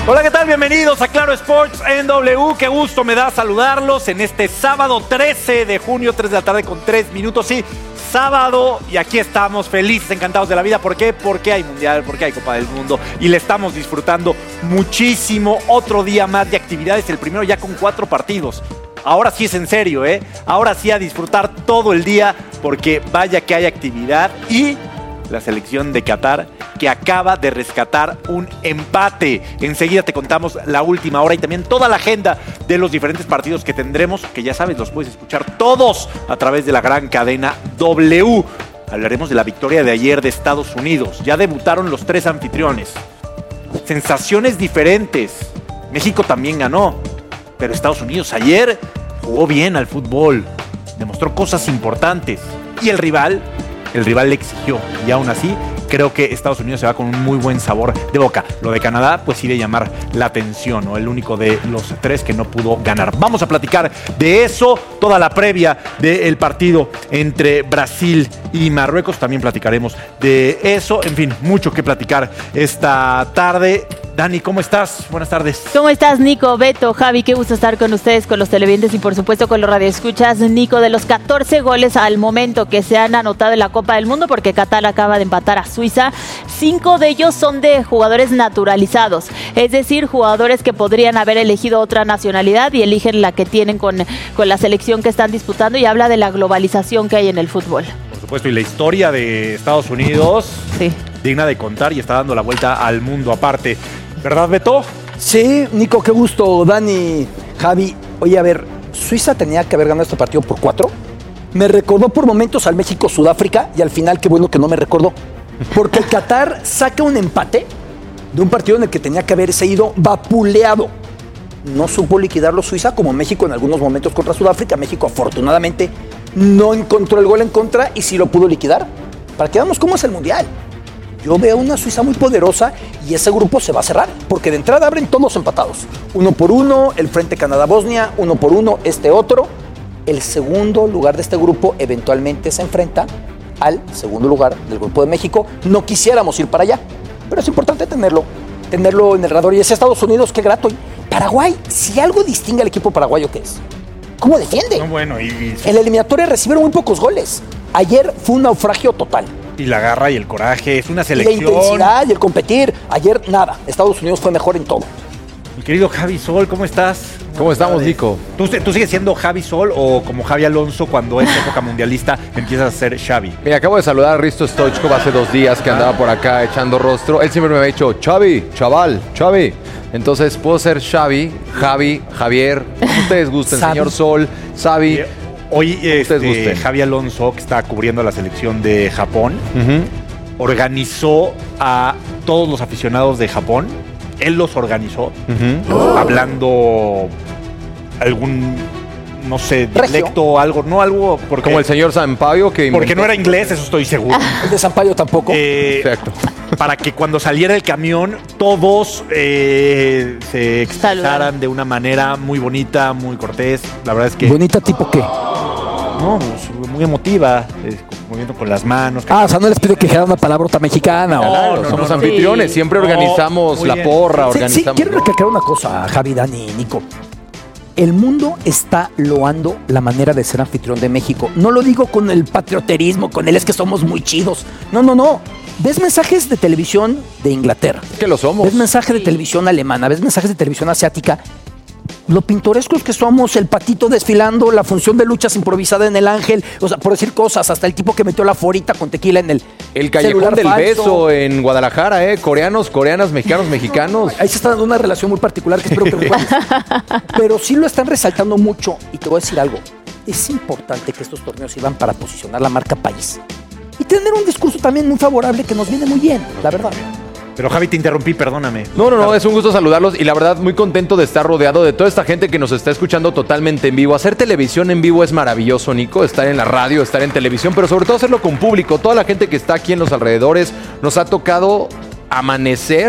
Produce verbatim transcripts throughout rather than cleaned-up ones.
Hola, ¿qué tal? Bienvenidos a Claro Sports en W. Qué gusto me da saludarlos en este sábado trece de junio, tres de la tarde con tres minutos. Sí, sábado, y aquí estamos felices, encantados de la vida. ¿Por qué? Porque hay Mundial, porque hay Copa del Mundo y le estamos disfrutando muchísimo. Otro día más de actividades, el primero ya con cuatro partidos. Ahora sí es en serio, ¿eh? Ahora sí a disfrutar todo el día, porque vaya que hay actividad. Y la selección de Qatar, que acaba de rescatar un empate. Enseguida te contamos la última hora y también toda la agenda de los diferentes partidos que tendremos, que ya sabes, los puedes escuchar todos a través de la gran cadena W. Hablaremos de la victoria de ayer de Estados Unidos. Ya debutaron los tres anfitriones. Sensaciones diferentes. México también ganó, pero Estados Unidos ayer jugó bien al fútbol. Demostró cosas importantes. Y el rival, el rival le exigió. Y aún así, creo que Estados Unidos se va con un muy buen sabor de boca. Lo de Canadá, pues sí de llamar la atención, ¿no? El único de los tres que no pudo ganar. Vamos a platicar de eso, toda la previa del partido entre Brasil y Marruecos. También platicaremos de eso. En fin, mucho que platicar esta tarde. Dani, ¿cómo estás? Buenas tardes. ¿Cómo estás, Nico, Beto, Javi? Qué gusto estar con ustedes, con los televidentes y por supuesto con los radioescuchas. Nico, de los catorce goles al momento que se han anotado en la Copa del Mundo, porque Qatar acaba de empatar a Suiza, cinco de ellos son de jugadores naturalizados, es decir, jugadores que podrían haber elegido otra nacionalidad y eligen la que tienen con, con la selección que están disputando, y habla de la globalización que hay en el fútbol. Por supuesto, y la historia de Estados Unidos, sí, digna de contar, y está dando la vuelta al mundo aparte. ¿Verdad, Beto? Sí, Nico, qué gusto. Dani, Javi. Oye, a ver, Suiza tenía que haber ganado este partido por cuatro. Me recordó por momentos al México-Sudáfrica y al final qué bueno que no me recordó. Porque el Qatar saca un empate de un partido en el que tenía que haberse ido vapuleado. No supo liquidarlo Suiza como México en algunos momentos contra Sudáfrica. México afortunadamente no encontró el gol en contra y sí lo pudo liquidar. Para que veamos cómo es el Mundial. Yo veo una Suiza muy poderosa y ese grupo se va a cerrar, porque de entrada abren todos empatados. Uno por uno, el frente Canadá-Bosnia, uno por uno, este otro. El segundo lugar de este grupo eventualmente se enfrenta al segundo lugar del grupo de México. No quisiéramos ir para allá, pero es importante tenerlo, tenerlo en el radar. Y es Estados Unidos, qué grato. Y Paraguay, si algo distingue al equipo paraguayo, ¿qué es? ¿Cómo defiende? No, bueno, y, y... En la eliminatoria recibieron muy pocos goles. Ayer fue un naufragio total. Y la garra y el coraje, es una selección. Y la intensidad y el competir. Ayer nada, Estados Unidos fue mejor en todo. Mi querido Javi Sol, ¿cómo estás? ¿Cómo estamos, Nico? ¿Tú, ¿Tú sigues siendo Javi Sol o como Javi Alonso cuando es época mundialista empiezas a ser Xavi? Mira, acabo de saludar a Risto Stoichkov hace dos días que andaba por acá echando rostro. Él siempre me había dicho, Xavi, chaval, Xavi. Entonces puedo ser Xavi, Javi, Javier, como ustedes gusten, señor Sol, Xavi. Hoy este, Javi Alonso, que está cubriendo la selección de Japón, uh-huh. organizó a todos los aficionados de Japón. Él los organizó, uh-huh. oh. hablando algún, no sé, dialecto o algo, no algo... Porque, como el señor Sampaio que... Porque no era inglés, eso estoy seguro. El de Sampaio tampoco. Eh, Exacto. Para que cuando saliera el camión, todos eh, se expresaran de una manera muy bonita, muy cortés. La verdad es que... ¿Bonita tipo qué? No, pues, muy emotiva, eh, moviendo con las manos. Ah, o sea, no les pido que dijeran una palabrota mexicana. No, claro, no, somos no, anfitriones, sí. Siempre organizamos no, la porra, sí, organizamos... Sí, quiero recalcar una cosa, Javi, Dani, Nico. El mundo está loando la manera de ser anfitrión de México. No lo digo con el patrioterismo, con el es que somos muy chidos. No, no, no. Ves mensajes de televisión de Inglaterra. Que lo somos. Ves mensajes de televisión alemana, ves mensajes de televisión asiática. Lo pintorescos que somos, el patito desfilando, la función de luchas improvisada en el Ángel, o sea, por decir cosas, hasta el tipo que metió la forita con tequila en el El callejón del falso. Beso en Guadalajara, ¿eh? Coreanos, coreanas, mexicanos, mexicanos. Ahí se está dando una relación muy particular que espero que recuerdes. Pero sí lo están resaltando mucho, y te voy a decir algo. Es importante que estos torneos sirvan para posicionar la marca país. Y tener un discurso también muy favorable que nos viene muy bien, la verdad. Pero Javi, te interrumpí, perdóname. No, no, no, es un gusto saludarlos y la verdad muy contento de estar rodeado de toda esta gente que nos está escuchando totalmente en vivo. Hacer televisión en vivo es maravilloso, Nico, estar en la radio, estar en televisión, pero sobre todo hacerlo con público. Toda la gente que está aquí en los alrededores nos ha tocado amanecer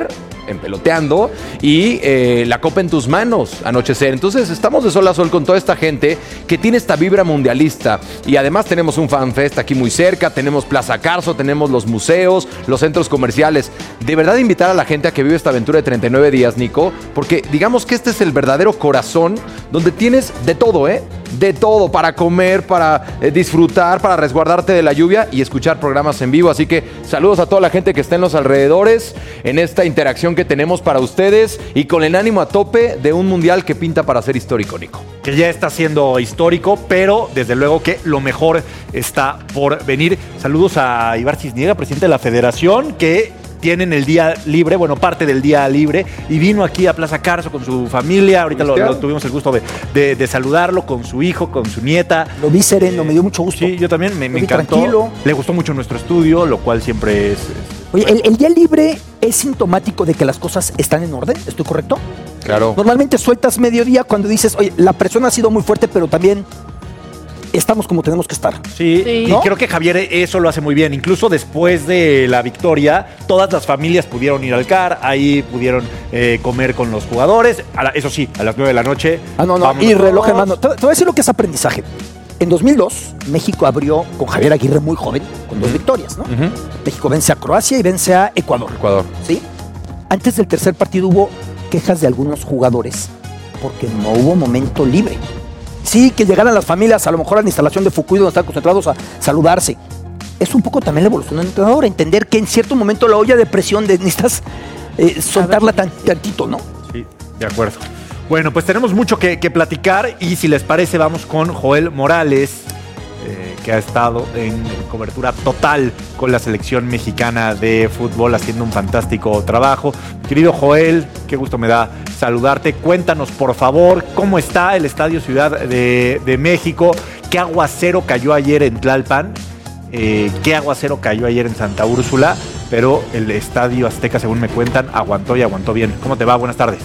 en Peloteando y eh, la copa en tus manos, Anochecer. Entonces estamos de sol a sol con toda esta gente que tiene esta vibra mundialista y además tenemos un FanFest aquí muy cerca, tenemos Plaza Carso, tenemos los museos, los centros comerciales. De verdad invitar a la gente a que vive esta aventura de treinta y nueve días, Nico, porque digamos que este es el verdadero corazón donde tienes de todo, ¿eh? De todo, para comer, para eh, disfrutar, para resguardarte de la lluvia y escuchar programas en vivo. Así que saludos a toda la gente que está en los alrededores, en esta interacción que tenemos para ustedes y con el ánimo a tope de un mundial que pinta para ser histórico, Nico. Que ya está siendo histórico, pero desde luego que lo mejor está por venir. Saludos a Ibar Cisniega, presidente de la Federación, que tienen el día libre, bueno, parte del día libre, y vino aquí a Plaza Carso con su familia. Ahorita lo, lo tuvimos el gusto de, de, de saludarlo con su hijo, con su nieta. Lo vi sereno, me dio mucho gusto. Sí, yo también, me, me encantó. Tranquilo. Le gustó mucho nuestro estudio, lo cual siempre es... es Oye, el, el día libre es sintomático de que las cosas están en orden, ¿estoy correcto? Claro. Normalmente sueltas mediodía cuando dices, oye, la presión ha sido muy fuerte, pero también estamos como tenemos que estar. Sí, Sí. y ¿no? creo que Javier eso lo hace muy bien. Incluso después de la victoria, todas las familias pudieron ir al C A R, ahí pudieron eh, comer con los jugadores. A la- eso sí, a las nueve de la noche. Ah, no, no, vámonos y reloj todos. en mano. Te, te voy a decir lo que es aprendizaje. En dos mil dos, México abrió con Javier Aguirre muy joven, con dos victorias, ¿no? Ujú. México vence a Croacia y vence a Ecuador. Ecuador. ¿Sí? Antes del tercer partido hubo quejas de algunos jugadores porque no hubo momento libre. Sí, que llegaran las familias a lo mejor a la instalación de Fukui donde están concentrados a saludarse. Es un poco también la evolución del entrenador, entender que en cierto momento la olla de presión de, necesitas eh, soltarla tan, tantito, ¿no? Sí, de acuerdo. Bueno, pues tenemos mucho que, que platicar y si les parece vamos con Joel Morales, eh, que ha estado en cobertura total con la selección mexicana de fútbol, haciendo un fantástico trabajo. Querido Joel, qué gusto me da saludarte. Cuéntanos, por favor, cómo está el Estadio Ciudad de, de México, qué aguacero cayó ayer en Tlalpan, eh, qué aguacero cayó ayer en Santa Úrsula, pero el Estadio Azteca, según me cuentan, aguantó y aguantó bien. ¿Cómo te va? Buenas tardes.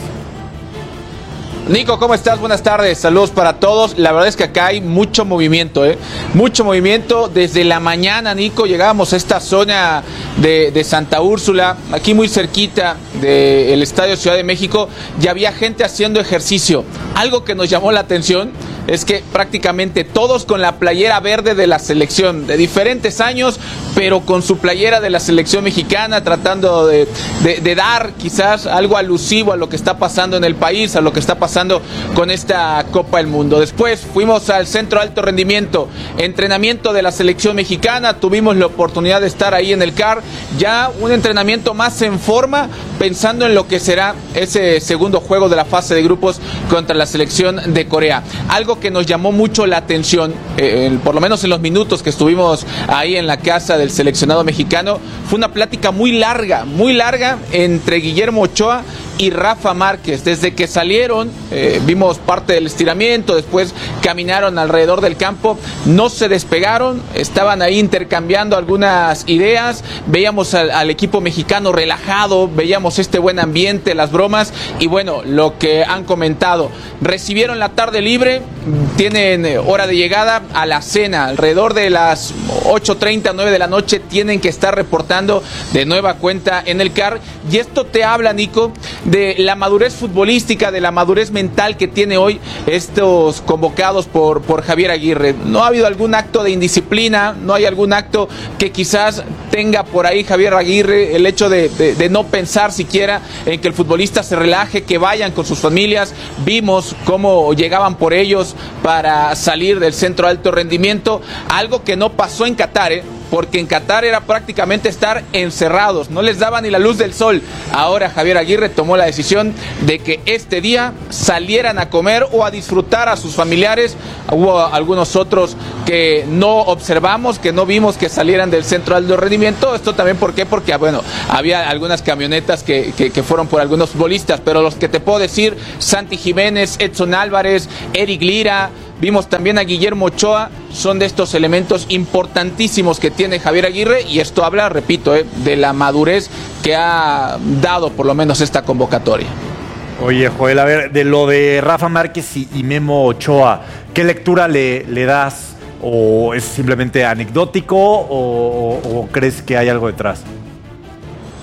Nico, ¿cómo estás? Buenas tardes, saludos para todos. La verdad es que acá hay mucho movimiento, ¿eh? Mucho movimiento desde la mañana, Nico. Llegábamos a esta zona de, de Santa Úrsula, aquí muy cerquita del Estadio Ciudad de México, ya había gente haciendo ejercicio. Algo que nos llamó la atención es que prácticamente todos con la playera verde de la selección, de diferentes años, pero con su playera de la selección mexicana, tratando de, de, de dar quizás algo alusivo a lo que está pasando en el país, a lo que está pasando con esta Copa del Mundo. Después fuimos al Centro de Alto Rendimiento, entrenamiento de la selección mexicana, tuvimos la oportunidad de estar ahí en el C A R, ya un entrenamiento más en forma, pensando en lo que será ese segundo juego de la fase de grupos contra la selección de Corea. Algo que nos llamó mucho la atención, eh, por lo menos en los minutos que estuvimos ahí en la casa del seleccionado mexicano, fue una plática muy larga, muy larga entre Guillermo Ochoa y Rafa Márquez. Desde que salieron, eh, vimos parte del estiramiento, después caminaron alrededor del campo, no se despegaron, estaban ahí intercambiando algunas ideas, veíamos al, al equipo mexicano relajado, veíamos este buen ambiente, las bromas, y bueno, lo que han comentado, recibieron la tarde libre, tienen hora de llegada a la cena, alrededor de las ocho treinta, nueve de la noche, tienen que estar reportando de nueva cuenta en el C A R, y esto te habla, Nico, de la madurez futbolística, de la madurez mental que tiene hoy estos convocados por, por Javier Aguirre. No ha habido algún acto de indisciplina, no hay algún acto que quizás tenga por ahí Javier Aguirre, el hecho de, de, de no pensar siquiera en que el futbolista se relaje, que vayan con sus familias. Vimos cómo llegaban por ellos para salir del centro de alto rendimiento, algo que no pasó en Qatar, ¿eh? Porque en Qatar era prácticamente estar encerrados, no les daba ni la luz del sol. Ahora Javier Aguirre tomó la decisión de que este día salieran a comer o a disfrutar a sus familiares. Hubo algunos otros que no observamos, que no vimos que salieran del centro de alto rendimiento. Esto también, ¿por qué? Porque, bueno, había algunas camionetas que, que, que fueron por algunos futbolistas, pero los que te puedo decir, Santi Jiménez, Edson Álvarez, Eric Lira, vimos también a Guillermo Ochoa, son de estos elementos importantísimos que tiene Javier Aguirre, y esto habla, repito, eh, de la madurez que ha dado por lo menos esta convocatoria. Oye, Joel, a ver, de lo de Rafa Márquez y, y Memo Ochoa, ¿qué lectura le, le das? ¿O es simplemente anecdótico o, o, o crees que hay algo detrás?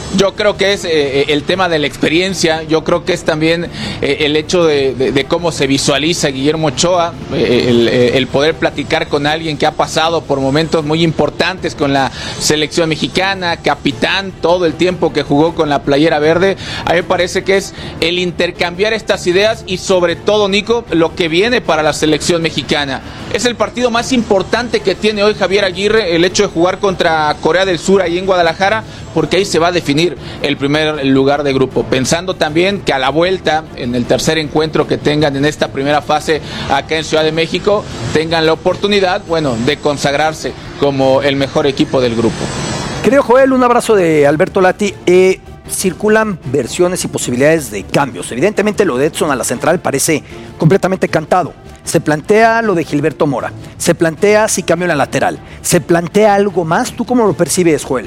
Yo creo que es eh, el tema de la experiencia, yo creo que es también eh, el hecho de, de, de cómo se visualiza Guillermo Ochoa, eh, el, el poder platicar con alguien que ha pasado por momentos muy importantes con la selección mexicana, capitán todo el tiempo que jugó con la playera verde. A mí me parece que es el intercambiar estas ideas y sobre todo, Nico, lo que viene para la selección mexicana. Es el partido más importante que tiene hoy Javier Aguirre, el hecho de jugar contra Corea del Sur ahí en Guadalajara, porque ahí se va a definir el primer lugar de grupo, pensando también que a la vuelta, en el tercer encuentro que tengan en esta primera fase acá en Ciudad de México, tengan la oportunidad, bueno, de consagrarse como el mejor equipo del grupo. Querido Joel, un abrazo de Alberto Lati. Eh, circulan versiones y posibilidades de cambios. Evidentemente lo de Edson a la central parece completamente cantado. Se plantea lo de Gilberto Mora, se plantea si cambio en la lateral, se plantea algo más. ¿Tú cómo lo percibes, Joel?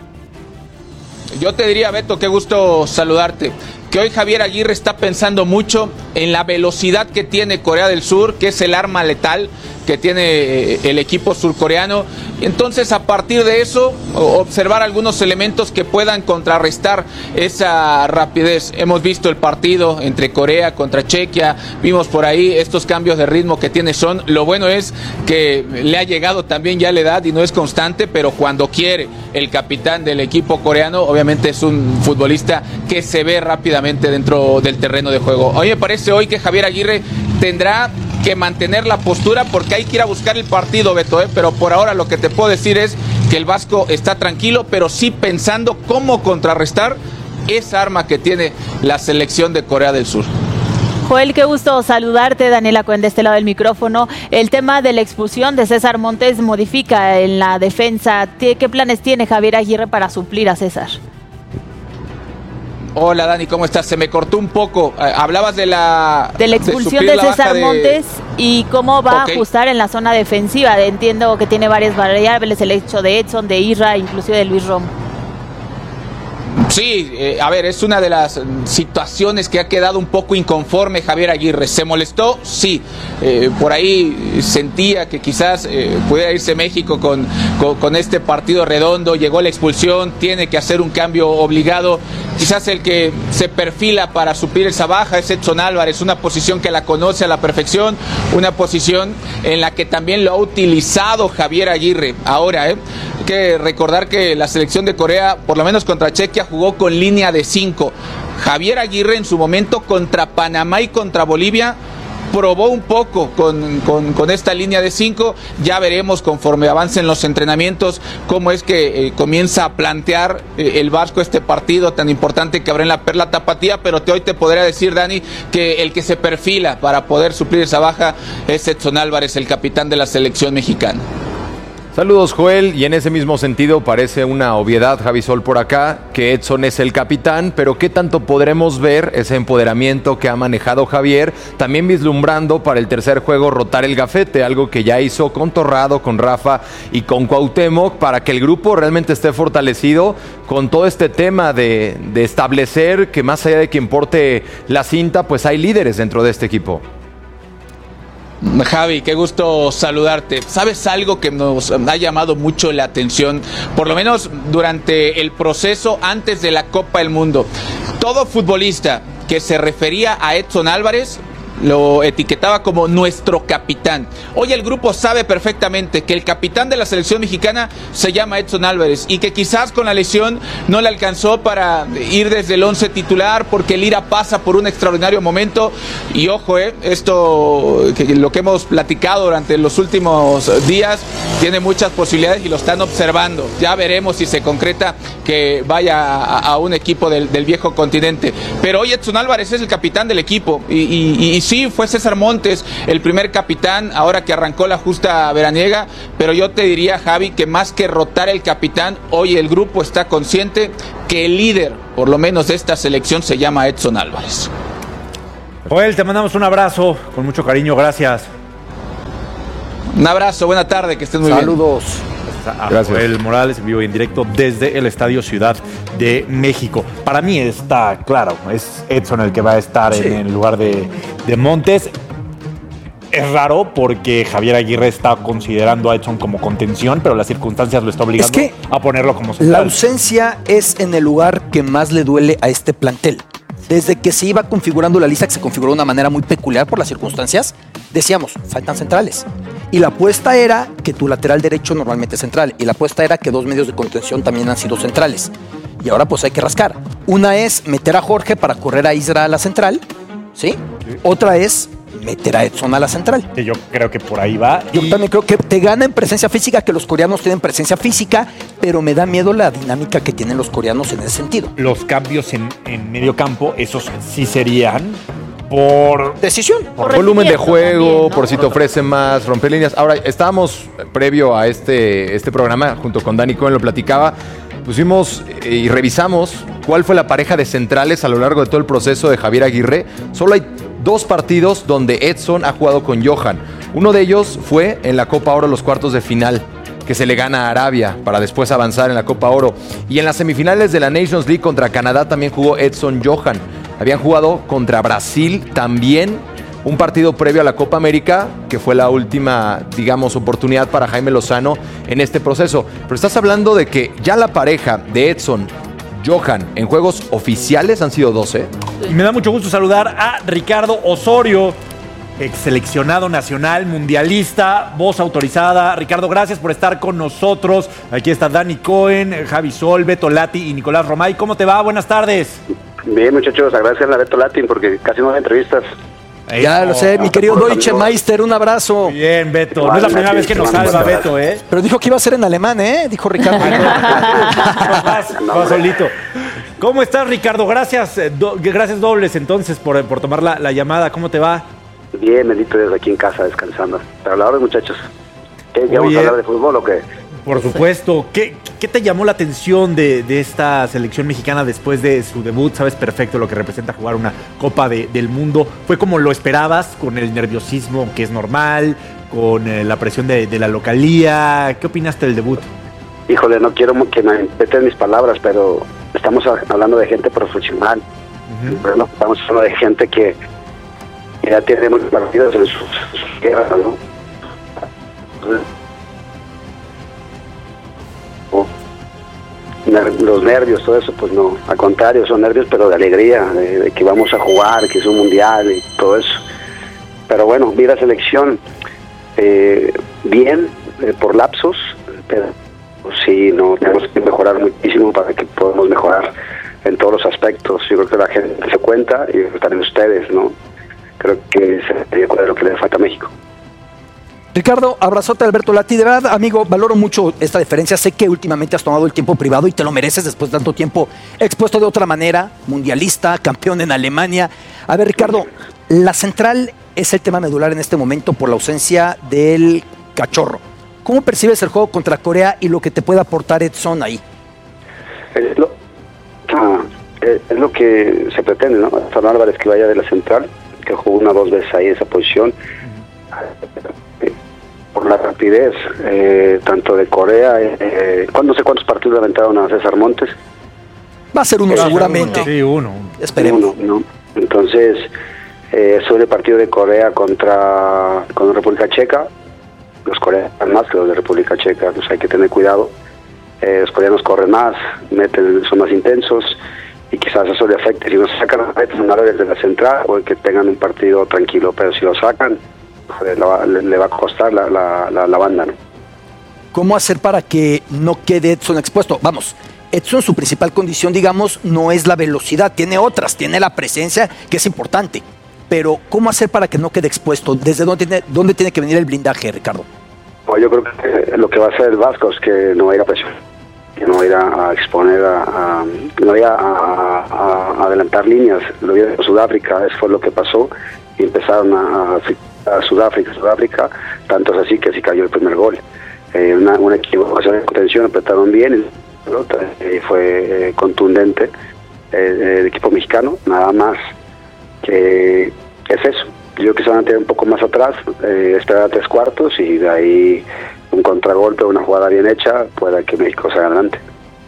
Yo te diría, Beto, qué gusto saludarte, que hoy Javier Aguirre está pensando mucho en la velocidad que tiene Corea del Sur, que es el arma letal que tiene el equipo surcoreano. Entonces, a partir de eso, observar algunos elementos que puedan contrarrestar esa rapidez. Hemos visto el partido entre Corea contra Chequia, vimos por ahí estos cambios de ritmo que tiene Son. Lo bueno es que le ha llegado también ya la edad y no es constante, pero cuando quiere el capitán del equipo coreano, obviamente es un futbolista que se ve rápidamente dentro del terreno de juego. A mí me parece hoy que Javier Aguirre tendrá que mantener la postura porque hay que ir a buscar el partido, Beto, ¿eh? Pero por ahora lo que te puedo decir es que el Vasco está tranquilo, pero sí pensando cómo contrarrestar esa arma que tiene la selección de Corea del Sur. Joel, qué gusto saludarte. Daniela Cohen de este lado del micrófono. El tema de la expulsión de César Montes modifica en la defensa. ¿Qué planes tiene Javier Aguirre para suplir a César? Hola Dani, ¿cómo estás? Se me cortó un poco. Hablabas de la... De la expulsión de, de César de... Montes y cómo va okay. a ajustar en la zona defensiva. Entiendo que tiene varias variables, el hecho de Edson, de Isra, inclusive de Luis Romo. Sí, eh, a ver, es una de las situaciones que ha quedado un poco inconforme Javier Aguirre. ¿Se molestó? Sí. Eh, por ahí sentía que quizás eh, pudiera irse México con, con, con este partido redondo. Llegó la expulsión, tiene que hacer un cambio obligado. Quizás el que se perfila para suplir esa baja es Edson Álvarez, una posición que la conoce a la perfección, una posición en la que también lo ha utilizado Javier Aguirre. Ahora, ¿eh? hay que recordar que la selección de Corea, por lo menos contra Chequia, jugó con línea de cinco. Javier Aguirre en su momento contra Panamá y contra Bolivia probó un poco con, con, con esta línea de cinco. Ya veremos conforme avancen los entrenamientos cómo es que eh, comienza a plantear eh, el Vasco este partido tan importante que habrá en la Perla Tapatía, pero te, hoy te podría decir, Dani, que el que se perfila para poder suplir esa baja es Edson Álvarez, el capitán de la selección mexicana. Saludos, Joel, y en ese mismo sentido parece una obviedad, Javi Sol por acá, que Edson es el capitán, pero ¿qué tanto podremos ver ese empoderamiento que ha manejado Javier, también vislumbrando para el tercer juego rotar el gafete, algo que ya hizo con Torrado, con Rafa y con Cuauhtémoc, para que el grupo realmente esté fortalecido con todo este tema de, de establecer que más allá de que importe la cinta, pues hay líderes dentro de este equipo? Javi, qué gusto saludarte. ¿Sabes algo que nos ha llamado mucho la atención? Por lo menos durante el proceso antes de la Copa del Mundo. Todo futbolista que se refería a Edson Álvarez lo etiquetaba como nuestro capitán. Hoy el grupo sabe perfectamente que el capitán de la selección mexicana se llama Edson Álvarez y que quizás con la lesión no le alcanzó para ir desde el once titular porque Lira pasa por un extraordinario momento. Y ojo, eh, esto que lo que hemos platicado durante los últimos días tiene muchas posibilidades y lo están observando. Ya veremos si se concreta que vaya a, a un equipo del, del viejo continente. Pero hoy Edson Álvarez es el capitán del equipo y, y, y sí, fue César Montes el primer capitán ahora que arrancó la justa veraniega, pero yo te diría, Javi, que más que rotar el capitán, hoy el grupo está consciente que el líder, por lo menos de esta selección, se llama Edson Álvarez. Joel, te mandamos un abrazo con mucho cariño, gracias. Un abrazo, buena tarde, que estén muy Saludos. bien. A Gracias. Joel Morales, en vivo y en directo desde el Estadio Ciudad de México. Para mí está claro, es Edson el que va a estar sí. en el lugar de, de Montes. es raro porque Javier Aguirre está considerando a Edson como contención, pero las circunstancias lo está obligando es que a ponerlo como central. La ausencia es en el lugar que más le duele a este plantel. Desde que se iba configurando la lista, que se configuró de una manera muy peculiar por las circunstancias, decíamos, faltan centrales. Y la apuesta era que tu lateral derecho normalmente es central. Y la apuesta era que dos medios de contención también han sido centrales. Y ahora pues hay que rascar. Una es meter a Jorge para correr a Isra a la central, ¿sí? Sí. Otra es meter a Edson a la central. Que yo creo que por ahí va. Yo y... también creo que te gana en presencia física, que los coreanos tienen presencia física, pero me da miedo la dinámica que tienen los coreanos en ese sentido. Los cambios en, en medio campo, esos sí serían por decisión. Por, por volumen de juego, también, ¿no? Por si te ofrecen más, romper líneas. Ahora, estábamos previo a este, este programa, junto con Dani Cohen, lo platicaba, pusimos eh, y revisamos cuál fue la pareja de centrales a lo largo de todo el proceso de Javier Aguirre. Solo hay dos partidos donde Edson ha jugado con Johan. Uno de ellos fue en la Copa Oro, los cuartos de final, que se le gana a Arabia para después avanzar en la Copa Oro. Y en las semifinales de la Nations League contra Canadá también jugó Edson Johan. Habían jugado contra Brasil también, un partido previo a la Copa América, que fue la última, digamos, oportunidad para Jaime Lozano en este proceso. Pero estás hablando de que ya la pareja de Edson Johan en juegos oficiales han sido doce. Y me da mucho gusto saludar a Ricardo Osorio, ex seleccionado nacional, mundialista, voz autorizada. Ricardo, gracias por estar con nosotros. Aquí está Dani Cohen, Javi Sol, Beto Lati y Nicolás Romay. ¿Cómo te va? Buenas tardes. Bien, muchachos, agradecer a Beto Lati porque casi no hay entrevistas. Ya lo sé, mi querido Deutsche Meister, un abrazo. Bien, Beto. No es la primera vez que nos salva, Beto, ¿eh? Pero dijo que iba a ser en alemán, ¿eh? Dijo Ricardo. vas, vas solito. ¿Cómo estás, Ricardo? Gracias, do, gracias dobles entonces por, por tomar la, la llamada. ¿Cómo te va? Bien, bendito, desde aquí en casa descansando. Pero a la hora, muchachos, ¿qué? ¿Ya vamos a hablar de fútbol o qué? Por supuesto. ¿Qué, qué te llamó la atención de, de esta selección mexicana después de su debut? Sabes perfecto lo que representa jugar una Copa de, del Mundo. ¿Fue como lo esperabas, con el nerviosismo que es normal, con eh, la presión de, de la localía? ¿Qué opinaste del debut? Híjole, no quiero que me interpreten mis palabras, pero estamos hablando de gente profesional. Uh-huh. Bueno, estamos hablando de gente que ya tiene muchos partidos en sus, sus guerras, ¿no? Entonces, los nervios, todo eso, pues no, al contrario, son nervios pero de alegría, de, de que vamos a jugar, que es un mundial y todo eso. Pero bueno, vi la selección eh, bien, eh, por lapsos, pero pues, sí, no, tenemos que mejorar muchísimo para que podamos mejorar en todos los aspectos. Yo creo que la gente se cuenta y también ustedes, ¿no? Creo que sería lo que le falta a México. Ricardo, abrazote Alberto Lati. De verdad, amigo, valoro mucho esta diferencia. Sé que últimamente has tomado el tiempo privado y te lo mereces después de tanto tiempo expuesto de otra manera, mundialista, campeón en Alemania. A ver, Ricardo, la central es el tema medular en este momento por la ausencia del Cachorro. ¿Cómo percibes el juego contra Corea y lo que te puede aportar Edson ahí? Es lo, ah, es lo que se pretende, ¿no? Fernando Álvarez que vaya de la central, que jugó una o dos veces ahí en esa posición. Por la rapidez, eh, tanto de Corea, eh, no sé cuántos partidos le aventaron a César Montes. Va a ser uno, seguramente. Sí, uno. Esperemos. Uno, ¿no? Entonces, eh, sobre el partido de Corea contra con República Checa, los coreanos más que los de República Checa, pues hay que tener cuidado. Eh, los coreanos corren más, meten, son más intensos, y quizás eso le afecte. Si no sacan a Edson desde la central, o que tengan un partido tranquilo, pero si lo sacan, Le, le va a costar la, la, la, la banda, ¿no? ¿Cómo hacer para que no quede Edson expuesto? Vamos, Edson, su principal condición, digamos, no es la velocidad, tiene otras, tiene la presencia, que es importante. Pero, ¿cómo hacer para que no quede expuesto? ¿Desde dónde tiene, dónde tiene que venir el blindaje, Ricardo? Pues yo creo que lo que va a hacer el Vasco es que no va a ir a presión, que no va a ir a, a exponer, a, a, no va a ir a, a, a adelantar líneas. Lo vio en Sudáfrica, eso fue lo que pasó, y empezaron a, a a Sudáfrica, Sudáfrica, tanto es así que así cayó el primer gol. Eh, una, una equivocación de contención, apretaron bien, el pelota eh, fue eh, contundente eh, el equipo mexicano, nada más que es eso. Yo que se van a tener un poco más atrás, eh, esperar a tres cuartos y de ahí un contragolpe, una jugada bien hecha, pueda que México salga adelante.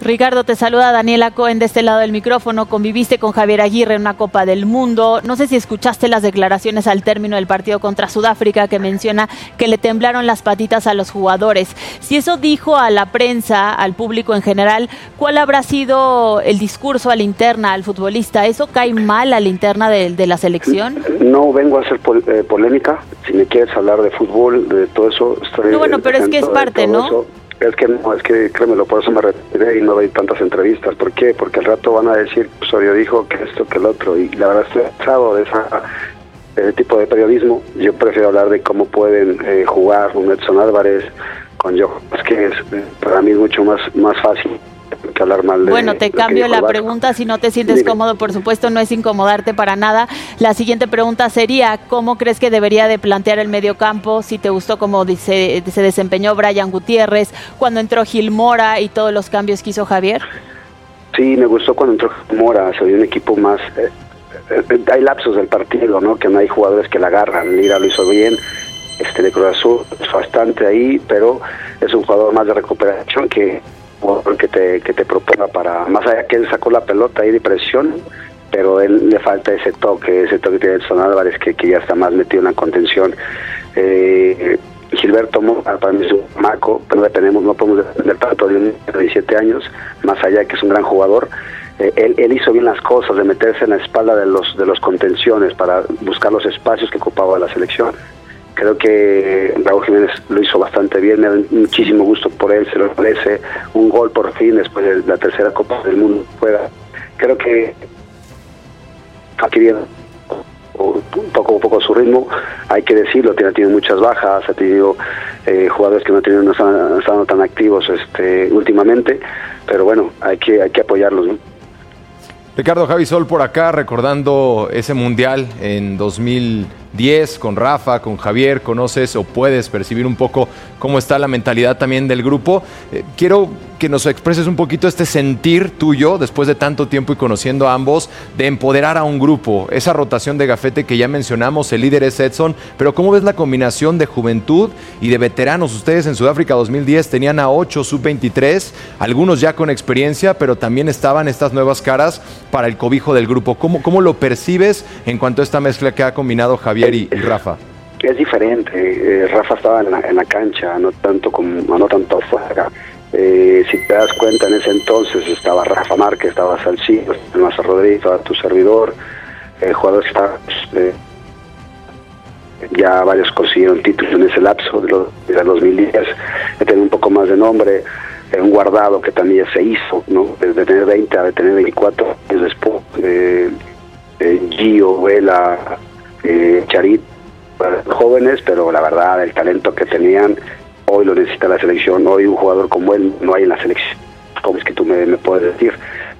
Ricardo, te saluda Daniela Cohen de este lado del micrófono. Conviviste con Javier Aguirre en una Copa del Mundo. No sé si escuchaste las declaraciones al término del partido contra Sudáfrica, que menciona que le temblaron las patitas a los jugadores. Si eso dijo a la prensa, al público en general, ¿cuál habrá sido el discurso a la interna, al futbolista? ¿Eso cae mal a la interna de, de la selección? No vengo a hacer pol eh, polémica. Si me quieres hablar de fútbol, de todo eso, estoy... No, bueno, pero es que es parte, ¿no? Eso. Es que no, es que créemelo, por eso me retiré y no doy tantas entrevistas. ¿Por qué? Porque al rato van a decir, Osorio dijo que esto, que el otro, y la verdad estoy cansado de, esa, de ese tipo de periodismo. Yo prefiero hablar de cómo pueden eh, jugar un Edson Álvarez con Johan Vázquez. Para mí es mucho más, más fácil que hablar mal de... Bueno, te cambio la pregunta, si no te sientes Dime. cómodo, por supuesto, no es incomodarte para nada. La siguiente pregunta sería, ¿cómo crees que debería de plantear el mediocampo? Si te gustó cómo se, se desempeñó Brian Gutiérrez, cuando entró Gil Mora y todos los cambios que hizo Javier. Sí, me gustó cuando entró Gil Mora, se vio un equipo más... Eh, eh, hay lapsos del partido, ¿no? Que no hay jugadores que la agarran. Lira lo hizo bien, este de Cruz Azul es bastante ahí, pero es un jugador más de recuperación que... que te, que te proponga para, más allá que él sacó la pelota ahí de presión, pero él le falta ese toque, ese toque de Edson Álvarez que, que ya está más metido en la contención. Eh, Gilberto Mora para mí es un maco, pero dependemos, no podemos depender tanto de un niño de diecisiete años, más allá de que es un gran jugador. Eh, él, él hizo bien las cosas de meterse en la espalda de los, de los contenciones para buscar los espacios que ocupaba la selección. Creo que Raúl Jiménez lo hizo bastante bien, me da muchísimo gusto por él, se lo merece, un gol por fin después de la tercera Copa del Mundo juega. Creo que aquí viene un poco, un poco su ritmo, hay que decirlo, tiene, tiene muchas bajas, ha tenido eh, jugadores que no, tienen, no, están, no están tan activos este, últimamente, pero bueno, hay que, hay que apoyarlos, ¿no? Ricardo, Javi Sol por acá, recordando ese Mundial en dos mil diez con Rafa, con Javier. ¿Conoces o puedes percibir un poco cómo está la mentalidad también del grupo? Eh, quiero que nos expreses un poquito este sentir tuyo, después de tanto tiempo y conociendo a ambos, de empoderar a un grupo. Esa rotación de gafete que ya mencionamos, el líder es Edson, pero ¿cómo ves la combinación de juventud y de veteranos? Ustedes en Sudáfrica dos mil diez tenían a ocho sub veintitrés, algunos ya con experiencia, pero también estaban estas nuevas caras para el cobijo del grupo. ¿Cómo, cómo lo percibes en cuanto a esta mezcla que ha combinado Javier y, y Rafa? Es diferente. Eh, Rafa estaba en la, en la cancha, no tanto como no tanto afuera. Eh, si te das cuenta, en ese entonces estaba Rafa Márquez, estaba Salcido, Maza Rodríguez, estaba tu servidor, eh, jugadores que estaban, eh, ya varios consiguieron títulos en ese lapso de los, de los dos mil diez, de tener un poco más de nombre. Un Guardado que también se hizo, ¿no? Desde tener veinte a tener veinticuatro años después, eh, eh, Gio, Vela, eh, Charit, jóvenes, pero la verdad, el talento que tenían, hoy lo necesita la selección. Hoy un jugador como él no hay en la selección, como es que tú me, me puedes decir.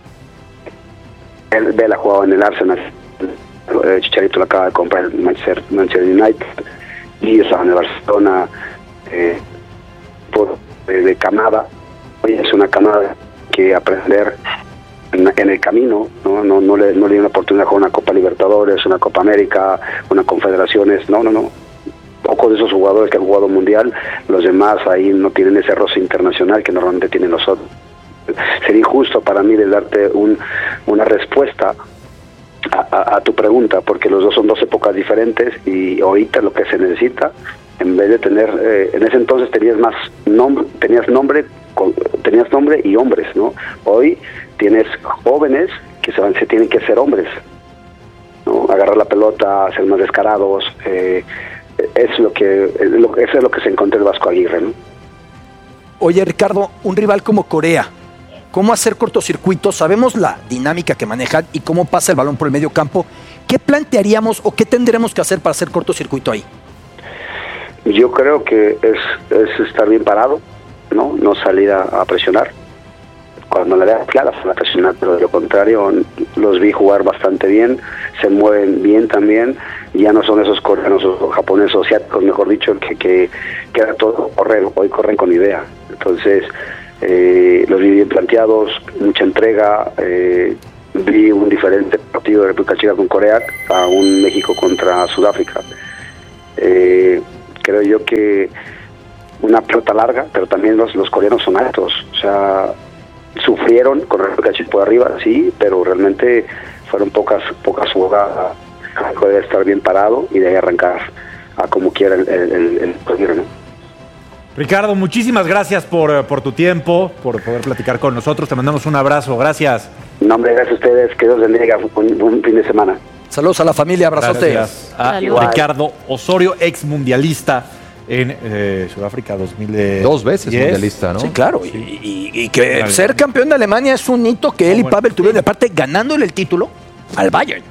Él, Vela jugaba en el Arsenal, eh, Chicharito lo acaba de comprar el Manchester, Manchester United, Gio estaba en el Barcelona, eh, por, eh, de Camada. Hoy es una camada que aprender en, en el camino, no no no le no le dio una oportunidad de jugar una Copa Libertadores, una Copa América, una Confederaciones, no, no, no. Pocos de esos jugadores que han jugado mundial, los demás ahí no tienen ese roce internacional que normalmente tienen los otros. Sería injusto para mí de darte un, una respuesta a, a, a tu pregunta, porque los dos son dos épocas diferentes y ahorita lo que se necesita, en vez de tener, eh, en ese entonces tenías más nombre, tenías nombre, con, tenías nombre y hombres, ¿no? Hoy tienes jóvenes que se van, se tienen que ser hombres, ¿no? Agarrar la pelota, ser más descarados, eh, es lo que, lo, eso es lo que se encontró el Vasco Aguirre, ¿no? Oye, Ricardo, un rival como Corea, ¿cómo hacer cortocircuitos? Sabemos la dinámica que manejan y cómo pasa el balón por el medio campo. ¿Qué plantearíamos o qué tendremos que hacer para hacer cortocircuito ahí? Yo creo que es, es estar bien parado, no no salir a, a presionar. Cuando la veas clara, se va a presionar, pero de lo contrario, los vi jugar bastante bien, se mueven bien también, ya no son esos coreanos o japoneses o asiáticos, mejor dicho, que, que, que era todo correr, hoy corren con idea. Entonces, eh, los vi bien planteados, mucha entrega, eh, vi un diferente partido de República Checa con Corea a un México contra Sudáfrica. Eh, creo yo que una pelota larga, pero también los, los coreanos son altos, o sea, sufrieron con el cachito de arriba, sí, pero realmente fueron pocas pocas jugadas. Debe estar bien parado y de ahí arrancar a como quiera el, el, el, el torneo, ¿no? Ricardo, muchísimas gracias por, por tu tiempo, por poder platicar con nosotros. Te mandamos un abrazo. Gracias. No, hombre, gracias a ustedes. Que Dios bendiga. Un buen fin de semana. Saludos a la familia, abrazote. Gracias a Saludos. Ricardo Osorio, ex mundialista en eh, Sudáfrica dos mil diez. Dos veces mundialista, ¿no? Sí, claro. Y, y- y que ser campeón de Alemania es un hito que él y bueno. Pavel tuvieron, y aparte ganándole el título al Bayern.